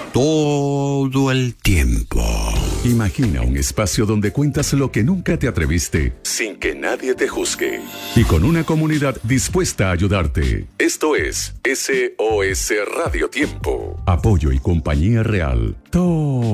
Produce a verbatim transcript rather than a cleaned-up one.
todo el tiempo. Imagina un espacio donde cuentas lo que nunca te atreviste, sin que nadie te juzgue. Y con una comunidad dispuesta a ayudarte. Esto es S O S Radio Tiempo. Apoyo y compañía real. Todo.